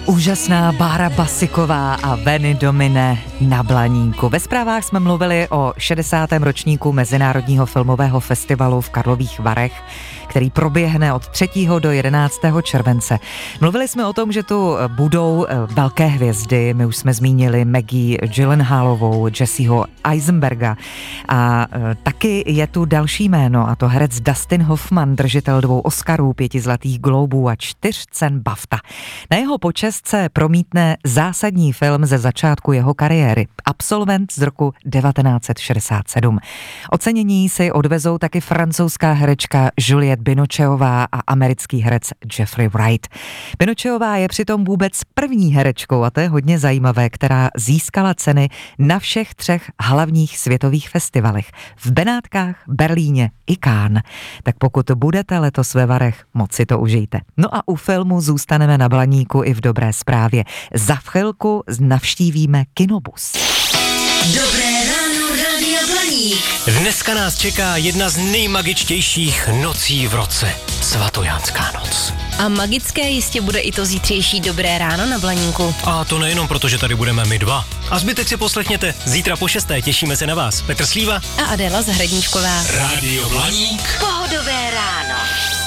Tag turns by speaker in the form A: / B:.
A: Úžasná Bára Basiková a Benny Domine na Blaníku. Ve zprávách jsme mluvili o 60. ročníku Mezinárodního filmového festivalu v Karlových Varech, který proběhne od 3. do 11. července. Mluvili jsme o tom, že tu budou velké hvězdy. My už jsme zmínili Maggie Gyllenhaalovou, Jesseho Eisenberga a taky je tu další jméno, a to herec Dustin Hoffman, držitel 2 Oscarů, 5 Zlatých glóbů a 4 cen BAFTA. Na jeho počest se promítne zásadní film ze začátku jeho kariéry, Absolvent z roku 1967. Ocenění si odvezou taky francouzská herečka Juliette Binocheová a americký herec Jeffrey Wright. Binocheová je přitom vůbec první herečkou, a to je hodně zajímavé, která získala ceny na všech 3 hlavních světových festivalech. V Benátkách, Berlíně i Cannes. Tak pokud budete letos ve Varech, moc si to užijte. No a u filmu zůstaneme na Blaníku i v dobré zprávě. Za chvilku navštívíme Kinobus.
B: Dobré ráno, Rádio Blaník.
C: Dneska nás čeká jedna z nejmagičtějších nocí v roce. Svatojánská noc.
D: A magické jistě bude i to zítřejší Dobré ráno na Blaníku.
C: A to nejenom proto, že tady budeme my dva. A zbytek si poslechněte zítra po 6. Těšíme se na vás. Petr Slíva
D: A Adéla Zahradníčková.
C: Rádio Blaník.
B: Pohodové ráno.